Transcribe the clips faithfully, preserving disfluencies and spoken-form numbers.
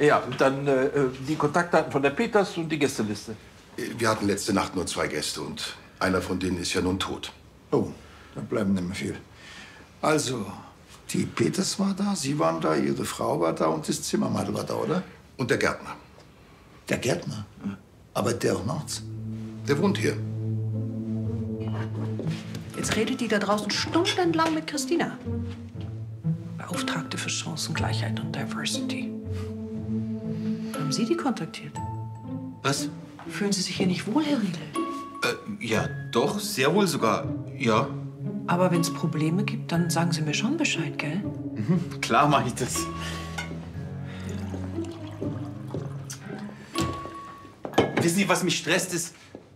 Ja, dann äh, die Kontaktdaten von der Peters und die Gästeliste. Wir hatten letzte Nacht nur zwei Gäste und einer von denen ist ja nun tot. Oh, dann bleiben nicht mehr viel. Also, die Peters war da, Sie waren da, Ihre Frau war da und das Zimmermadel war da, oder? Und der Gärtner. Der Gärtner? Arbeitet der auch nachts? Der wohnt hier. Jetzt redet die da draußen stundenlang mit Christina. Beauftragte für Chancengleichheit und Diversity. Haben Sie die kontaktiert? Was? Fühlen Sie sich hier nicht wohl, Herr Riedel? Äh, ja, doch, sehr wohl sogar, ja. Aber wenn es Probleme gibt, dann sagen Sie mir schon Bescheid, gell? Mhm, klar mache ich das. Wissen Sie, was mich stresst, ist...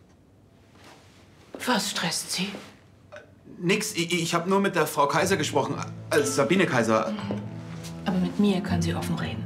Was stresst Sie? Nix, ich, ich habe nur mit der Frau Kaiser gesprochen, als Sabine Kaiser. Aber mit mir können Sie offen reden.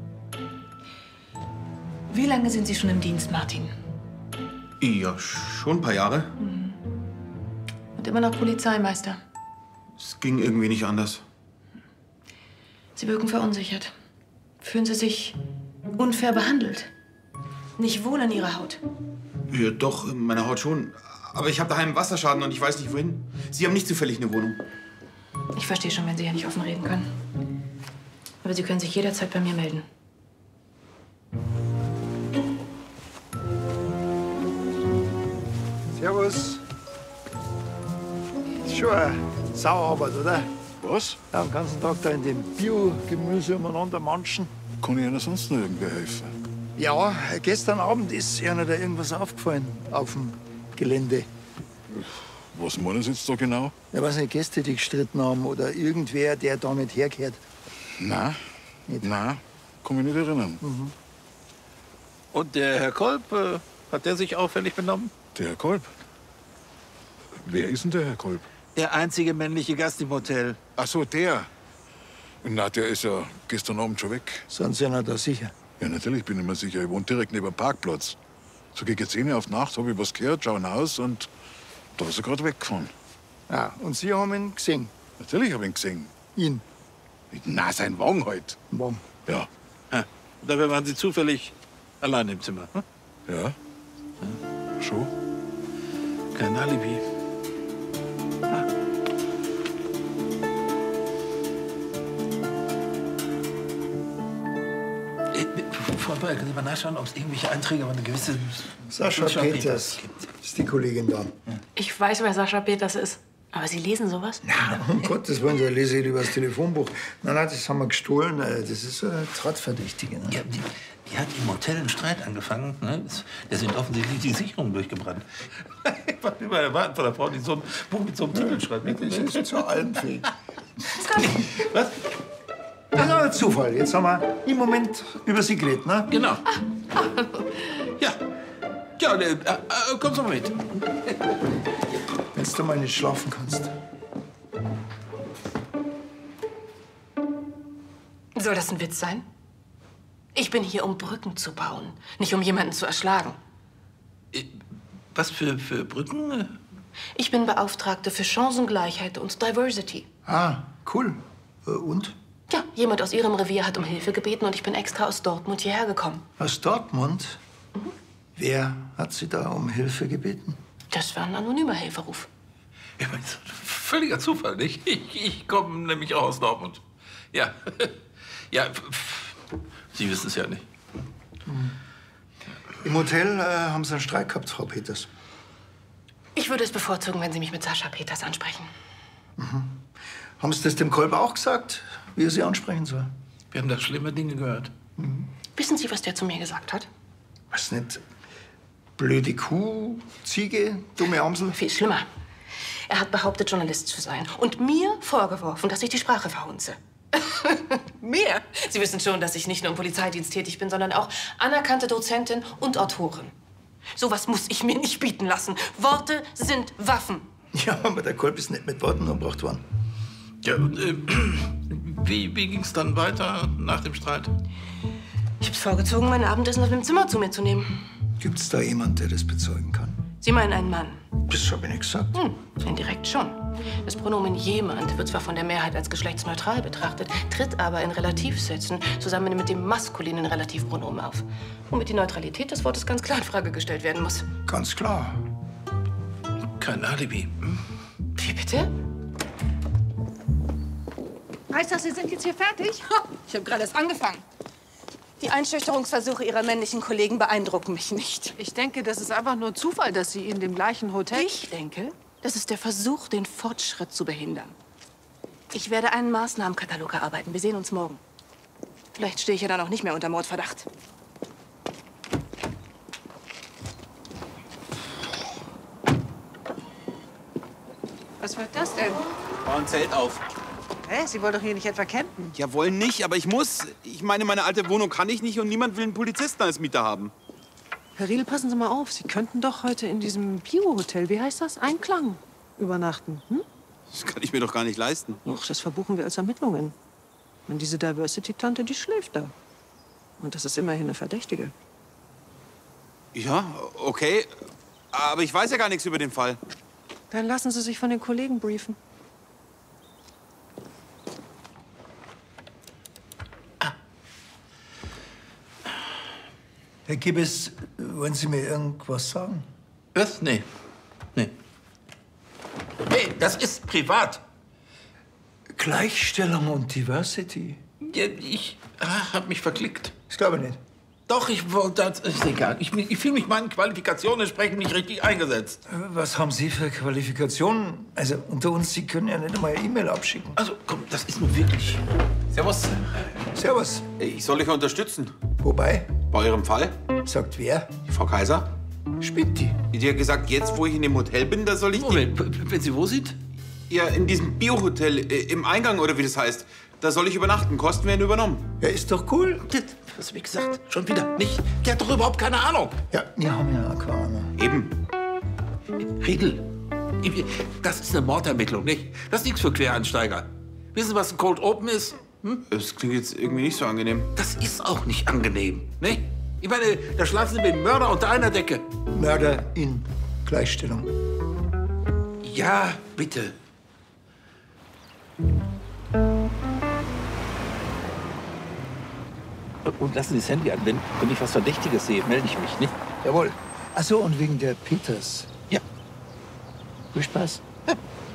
Wie lange sind Sie schon im Dienst, Martin? Ja, schon ein paar Jahre. Und immer noch Polizeimeister. Es ging irgendwie nicht anders. Sie wirken verunsichert. Fühlen Sie sich unfair behandelt? Nicht wohl in Ihrer Haut? Ja, doch, in meiner Haut schon. Aber ich habe daheim einen Wasserschaden und ich weiß nicht, wohin. Sie haben nicht zufällig eine Wohnung. Ich verstehe schon, wenn Sie hier nicht offen reden können. Aber Sie können sich jederzeit bei mir melden. Servus. Ist schon eine Sauarbeit, oder? Was? Ja, den ganzen Tag da in dem Bio-Gemüse umeinander manchen. Kann ich Ihnen sonst noch irgendwie helfen? Ja, gestern Abend ist Ihnen da irgendwas aufgefallen auf dem Gelände. Was meinen Sie jetzt da genau? Ja, weiß nicht, Gäste, die gestritten haben oder irgendwer, der da nicht hergehört. Nein, Nicht? nein, kann mich nicht erinnern. Mhm. Und der Herr Kolb, äh, hat der sich auffällig benommen? Der Herr Kolb? Wer ist denn der Herr Kolb? Der einzige männliche Gast im Hotel. Ach so, der. Na, der ist ja gestern Abend schon weg. Sind Sie ja da sicher? Ja, natürlich bin ich mir sicher. Ich wohne direkt neben dem Parkplatz. So gegen zehn Uhr auf Nacht habe ich was gehört, schau hinaus und da ist er gerade weggefahren. Ah, und Sie haben ihn gesehen? Natürlich habe ich ihn gesehen. Ihn? Na, sein Wagen halt. Warum? Ja. Ha, dabei waren Sie zufällig allein im Zimmer. Hm? Ja. ja. Schon? Kein Alibi. Ah. Frau Beuer, können Sie mal nachschauen, ob es irgendwelche Einträge über eine gewisse... Sascha Peters. Ist die Kollegin da? Ich weiß, wer Sascha Peters ist. Aber Sie lesen sowas? Na, um Gottes Willen, da lese ich lieber das Telefonbuch. Nein, nein, das haben wir gestohlen. Das ist eine Tatverdächtige. Ne? Ja, die, die hat im Hotel einen Streit angefangen. Ne? Da sind offensichtlich die Sicherungen durchgebrannt. Ich war immer erwarten von der Frau, die so ein Buch mit so einem Titel schreibt. Das ist zu allem fähig. Was? Das ist aber Zufall. Jetzt haben wir im Moment über Sie geredet, ne? Genau. Ja. Ja, äh, äh, kommst du mal mit. Wenn du mal nicht schlafen kannst. Soll das ein Witz sein? Ich bin hier, um Brücken zu bauen, nicht um jemanden zu erschlagen. Was für, für Brücken? Ich bin Beauftragte für Chancengleichheit und Diversity. Ah, cool. Äh, Und? Ja, jemand aus Ihrem Revier hat um Hilfe gebeten und ich bin extra aus Dortmund hierher gekommen. Aus Dortmund? Mhm. Wer hat Sie da um Hilfe gebeten? Das war ein anonymer Hilferuf. Ich meine, das ist ein völliger Zufall, nicht? Ich, ich komme nämlich auch aus Dortmund. Ja. Ja, Sie wissen es ja nicht. Mhm. Im Hotel äh, haben Sie einen Streit gehabt, Frau Peters. Ich würde es bevorzugen, wenn Sie mich mit Sascha Peters ansprechen. Mhm. Haben Sie das dem Kolb auch gesagt, wie er Sie ansprechen soll? Wir haben da schlimme Dinge gehört. Mhm. Wissen Sie, was der zu mir gesagt hat? Was nicht? Blöde Kuh, Ziege, dumme Amsel? Viel schlimmer. Er hat behauptet, Journalist zu sein und mir vorgeworfen, dass ich die Sprache verhunze. Mir? Sie wissen schon, dass ich nicht nur im Polizeidienst tätig bin, sondern auch anerkannte Dozentin und Autorin. Sowas muss ich mir nicht bieten lassen. Worte sind Waffen. Ja, aber der Kolb ist nicht mit Worten umgebracht worden. Ja, und äh, wie, wie ging es dann weiter nach dem Streit? Ich hab's vorgezogen, mein Abendessen aus dem Zimmer zu mir zu nehmen. Gibt's da jemand, der das bezeugen kann? Sie meinen einen Mann? Das habe ich nicht gesagt. Hm, indirekt schon. Das Pronomen jemand wird zwar von der Mehrheit als geschlechtsneutral betrachtet, tritt aber in Relativsätzen zusammen mit dem maskulinen Relativpronomen auf, womit die Neutralität des Wortes ganz klar in Frage gestellt werden muss. Ganz klar. Kein Alibi. Hm? Wie bitte? Heißt das, Sie sind jetzt hier fertig? Ich habe gerade erst angefangen. Die Einschüchterungsversuche Ihrer männlichen Kollegen beeindrucken mich nicht. Ich denke, das ist einfach nur Zufall, dass Sie in dem gleichen Hotel... Ich denke, das ist der Versuch, den Fortschritt zu behindern. Ich werde einen Maßnahmenkatalog erarbeiten. Wir sehen uns morgen. Vielleicht stehe ich ja dann auch nicht mehr unter Mordverdacht. Was wird das denn? Bau ein Zelt auf. Hä? Sie wollen doch hier nicht etwa campen? Ja, wollen nicht, aber ich muss. Ich meine, meine alte Wohnung kann ich nicht und niemand will einen Polizisten als Mieter haben. Herr Riedel, passen Sie mal auf. Sie könnten doch heute in diesem Bio-Hotel, wie heißt das? Einklang, übernachten. Hm? Das kann ich mir doch gar nicht leisten. Och, das verbuchen wir als Ermittlungen. Und diese Diversity-Tante, die schläft da. Und das ist immerhin eine Verdächtige. Ja, okay. Aber ich weiß ja gar nichts über den Fall. Dann lassen Sie sich von den Kollegen briefen. Herr Gibbes, wollen Sie mir irgendwas sagen? Was? Nee. Nee. Hey, das ist privat. Gleichstellung und Diversity? Ja, ich ah, hab mich verklickt. Ich glaube nicht. Doch, ich wollte, das ist egal. Ich, ich fühle mich meinen Qualifikationen entsprechend nicht richtig eingesetzt. Was haben Sie für Qualifikationen? Also unter uns, Sie können ja nicht einmal eine E-Mail abschicken. Also, komm, das ist nun wirklich... Servus. Servus. Ich soll euch unterstützen. Wobei? Bei eurem Fall. Sagt wer? Die Frau Kaiser. Spinnt die? Die hat gesagt, jetzt, wo ich in dem Hotel bin, da soll ich... Moment, wenn sie wo sieht? Ja, in diesem Bio-Hotel, äh, im Eingang oder wie das heißt. Da soll ich übernachten. Kosten werden übernommen. Ja, ist doch cool. Was hab ich gesagt? Schon wieder nicht. Der hat doch überhaupt keine Ahnung. Ja, wir haben ja keine Ahnung. Eben. Riedel, das ist eine Mordermittlung, nicht? Das ist nichts für Quereinsteiger. Wissen Sie, was ein Cold Open ist? Hm? Das klingt jetzt irgendwie nicht so angenehm. Das ist auch nicht angenehm, nicht? Ich meine, da schlafen Sie mit dem Mörder unter einer Decke. Mörder in Gleichstellung. Ja, bitte. Und lassen Sie das Handy an. Wenn, wenn ich was Verdächtiges sehe, melde ich mich, nicht? Jawohl. Ach so, und wegen der Peters. Ja. Viel Spaß. Ja.